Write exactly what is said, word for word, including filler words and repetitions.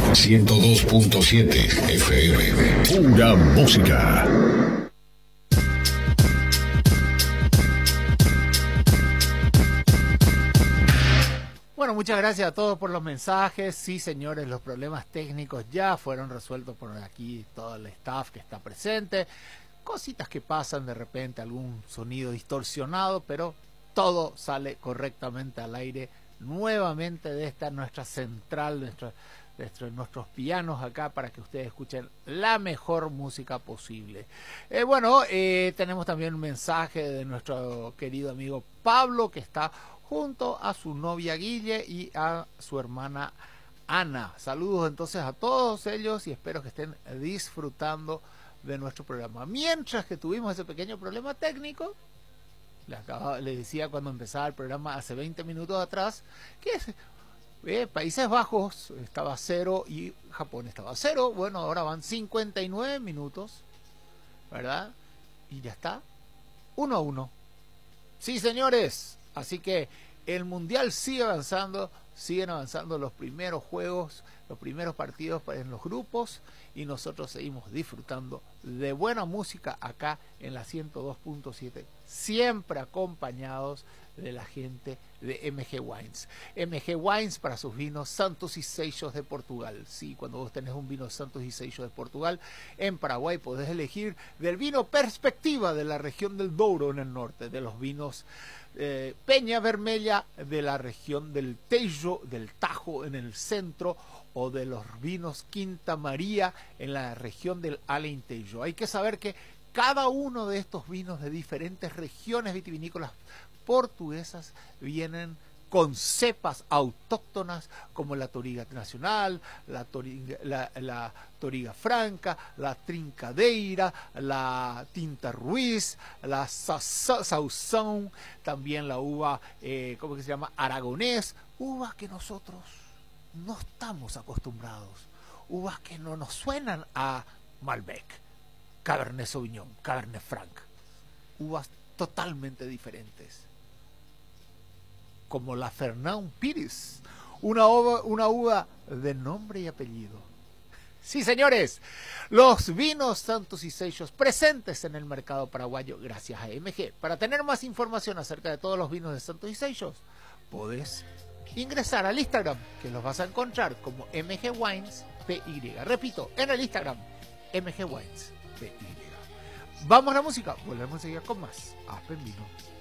ciento dos punto siete F M. Pura música. Bueno, muchas gracias a todos por los mensajes. Sí, señores, los problemas técnicos ya fueron resueltos por aquí, todo el staff que está presente. Cositas que pasan de repente, algún sonido distorsionado, pero todo sale correctamente al aire nuevamente de esta nuestra central, nuestra, nuestro, nuestros pianos acá para que ustedes escuchen la mejor música posible. Eh, bueno, eh, tenemos también un mensaje de nuestro querido amigo Pablo, que está junto a su novia Guille y a su hermana Ana. Saludos entonces a todos ellos y espero que estén disfrutando de nuestro programa. Mientras que tuvimos ese pequeño problema técnico, les, acaba, les decía cuando empezaba el programa hace veinte minutos atrás, que es, eh, Países Bajos estaba cero y Japón estaba cero. Bueno, ahora van cincuenta y nueve minutos, ¿verdad? Y ya está, uno a uno. Sí, señores. Así que el Mundial sigue avanzando, siguen avanzando los primeros juegos, los primeros partidos en los grupos y nosotros seguimos disfrutando de buena música acá en la ciento dos punto siete, siempre acompañados de la gente de M G Wines. M G Wines para sus vinos Santos y Seixos de Portugal. Sí, cuando vos tenés un vino Santos y Seixos de Portugal, en Paraguay podés elegir del vino Perspectiva de la región del Douro en el norte, de los vinos eh, Peña Vermella de la región del Tejo, del Tajo en el centro, o de los vinos Quinta María en la región del Alentejo. Hay que saber que cada uno de estos vinos de diferentes regiones vitivinícolas portuguesas vienen con cepas autóctonas como la Toriga Nacional, la Toriga, la, la Toriga Franca, la Trincadeira, la Tinta Ruiz, la Sauzón, también la uva, eh, ¿cómo que se llama? Aragonés, uvas que nosotros no estamos acostumbrados, uvas que no nos suenan a Malbec, Cabernet Sauvignon, Cabernet Franc, uvas totalmente diferentes, como la Fernand Pires, una uva, una uva de nombre y apellido. Sí, señores, los vinos Santos y Seixos presentes en el mercado paraguayo gracias a M G. Para tener más información acerca de todos los vinos de Santos y Seixos, podés ingresar al Instagram, que los vas a encontrar como M G Wines P Y. Repito, en el Instagram, M G Wines P Y. Vamos a la música, volvemos a seguir con más Aspen Vino.